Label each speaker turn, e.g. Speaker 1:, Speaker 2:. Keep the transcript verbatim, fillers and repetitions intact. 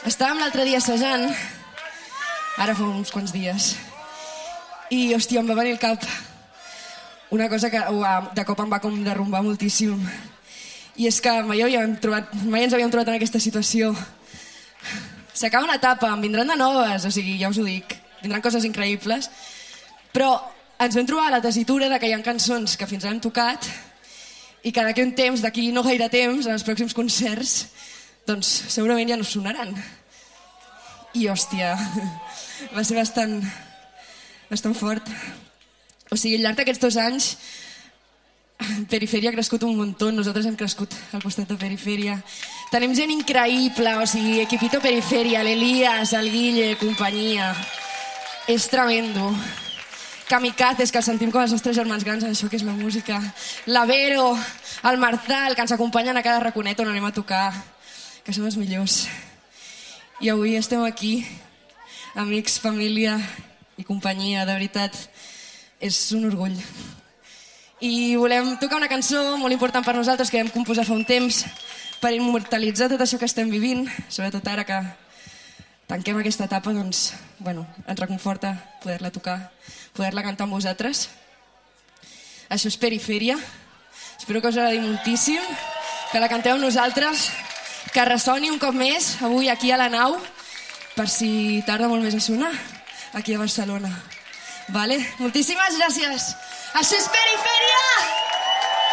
Speaker 1: Estàvem l'altre dia assajant, ara fa uns quants dies, i, hòstia, em va venir al cap una cosa que uah, de cop em va com derrumbar moltíssim. I és que mai, havíem trobat, mai ens havíem trobat en aquesta situació. S'acaba una etapa, en vindran de noves, o sigui, ja us ho dic, vindran coses increïbles, però ens vam trobar la tessitura de que hi ha cançons que fins ara hem tocat i que d'aquí un temps, d'aquí no gaire temps, en els pròxims concerts, doncs segurament ja no sonaran. I, hòstia, va ser bastant, bastant fort. O sigui, al llarg d'aquests dos anys, Perifèria ha crescut un muntó, nosaltres hem crescut al costat de Perifèria. Tenim gent increïble, o sigui, equipito Perifèria, l'Elias, el Guille, companyia. És tremendo. Kamikazes, que el sentim com els nostres germans grans en això que és la música. La Vero, el Marzal, que ens acompanyen a cada raconet on anem a tocar, que són els millors. I avui estem aquí, amics, família i companyia, de veritat, és un orgull. I volem tocar una cançó molt important per nosaltres que vam composar fa un temps per immortalitzar tot això que estem vivint, sobretot ara que tanquem aquesta etapa, doncs, bueno, ens reconforta poder-la tocar, poder-la cantar amb vosaltres. Això és Perifèria. Espero que us agradi moltíssim, que la canteu amb nosaltres, que ressoni un cop més avui aquí a la nau, per si tarda molt més a sonar, aquí a Barcelona. Vale? Moltíssimes gràcies. Això és Perifèria!